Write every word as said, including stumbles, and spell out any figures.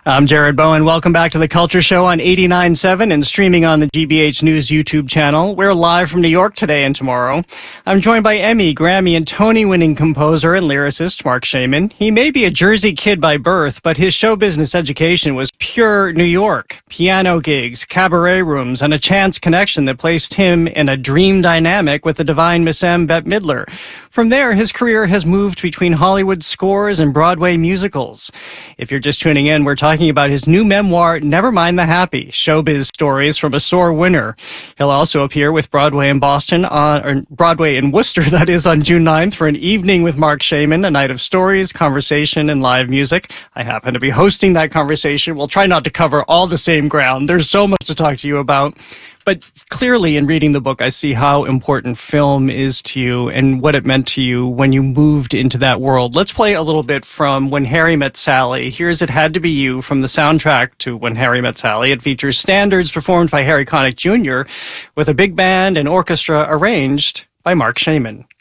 I'm Jared Bowen. Welcome back to The Culture Show on eighty-nine point seven and streaming on the G B H News YouTube channel. We're live from New York today and tomorrow. I'm joined by Emmy, Grammy, and Tony-winning composer and lyricist Marc Shaiman. He may be a Jersey kid by birth, but his show business education was pure New York. Piano gigs, cabaret rooms, and a chance connection that placed him in a dream dynamic with the divine Miss M. Bette Midler. From there, his career has moved between Hollywood scores and Broadway musicals. If you're just tuning in, we're talking about his new memoir, Never Mind the Happy, Showbiz Stories from a Sore Winner. He'll also appear with Broadway in Boston, on, or Broadway in Worcester, that is, on June ninth for an evening with Marc Shaiman, a night of stories, conversation, and live music. I happen to be hosting that conversation. We'll try not to cover all the same ground. There's so much to talk to you about. But clearly, in reading the book, I see how important film is to you and what it meant to you when you moved into that world. Let's play a little bit from When Harry Met Sally. Here's It Had to Be You from the soundtrack to When Harry Met Sally. It features standards performed by Harry Connick Junior with a big band and orchestra arranged by Marc Shaiman.